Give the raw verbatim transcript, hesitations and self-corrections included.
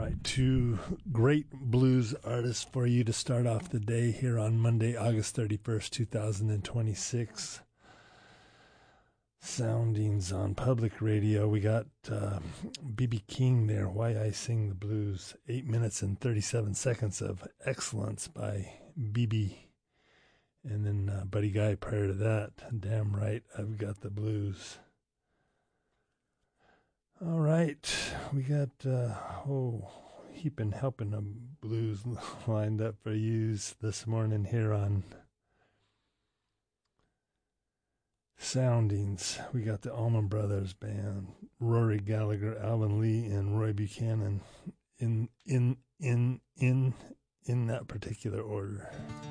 right, two great blues artists for you to start off the day here on Monday, August thirty-first, two thousand twenty-six. Soundings on public radio. We got uh, B B King there, Why I Sing the Blues. Eight minutes and thirty-seven seconds of excellence by B B. And then uh, Buddy Guy prior to that, Damn Right, I've Got the Blues. All right, we got uh, oh, heaping helping of blues lined up for use this morning here on Soundings. We got the Allman Brothers Band, Rory Gallagher, Alvin Lee, and Roy Buchanan in in in in in that particular order.